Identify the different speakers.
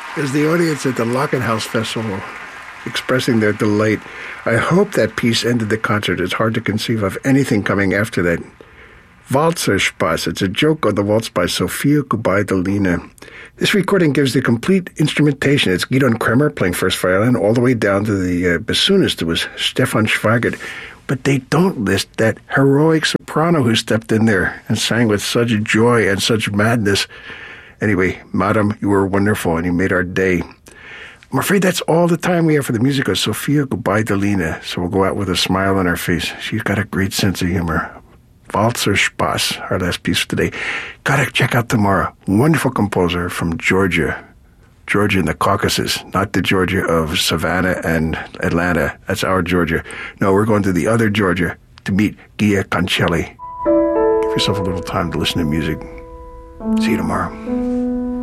Speaker 1: As the audience at the Lockenhaus Festival expressing their delight, I hope that piece ended the concert. It's hard to conceive of anything coming after that. Walzerspaß. It's a joke on the waltz by Sophia Gubaidulina. This recording gives the complete instrumentation. It's Gidon Kremer playing first violin all the way down to the bassoonist. It was Stefan Schweigert. But they don't list that heroic soprano who stepped in there and sang with such joy and such madness. Anyway, Madam, you were wonderful and you made our day. I'm afraid that's all the time we have for the music of Sophia Gubaidulina, so we'll go out with a smile on our face. She's got a great sense of humor. Walzerspaß, our last piece for today. Gotta check out tomorrow. Wonderful composer from Georgia. Georgia in the Caucasus, not the Georgia of Savannah and Atlanta. That's our Georgia. No, we're going to the other Georgia to meet Gia Cancelli. Give yourself a little time to listen to music. See you tomorrow.